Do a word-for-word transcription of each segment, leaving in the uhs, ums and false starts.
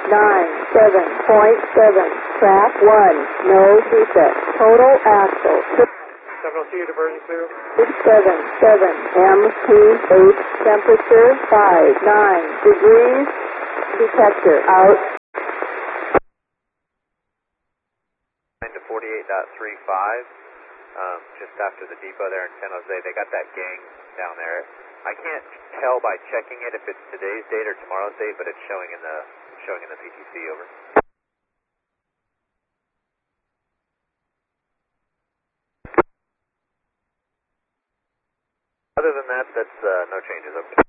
nine seven point seven. Track one, no defect. Total axle. seven oh two, diversion clear. seven seven M P H. Temperature five nine degrees. Detector out. nine to forty-eight point three five. Um, just after the depot there in San Jose, they got that gang down there. I can't tell by checking it if it's today's date or tomorrow's date, but it's showing in the showing in the P T C. Over. Other than that, that's uh, no changes. Over.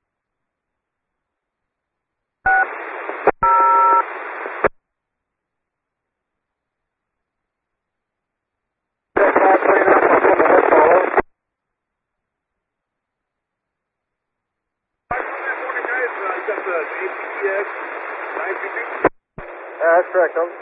That's correct, over.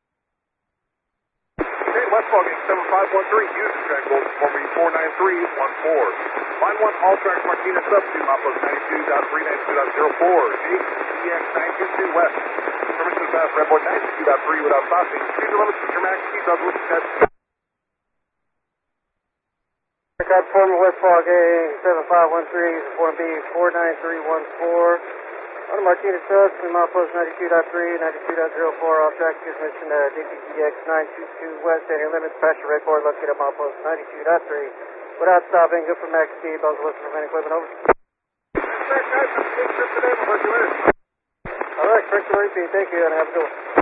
Okay, Westfall Gang seven five one three, Houston track gold for me four nine three one four. Line one, all tracks Martinez substitute, Mapos ninety-two point three ninety-two point zero four. J T X nine two two West. Permission to pass Redboard ninety-two point three without stopping. Speed limit, Future Max, seatbelt with test. Got former Westfall Gang seven five one three, form B four nine three one four. On Martinez Subs, to Milepost ninety-two point three, ninety-two point zero four, off track transmission to J T T X nine two two West, entering limits, passenger Redboard located at Milepost ninety-two point three. Without stopping, good for max speed, bells are listening from any equipment, over. Alright, guys, that's the trip today. We'll let you in. Alright, correct your repeat, thank you, and have a good one.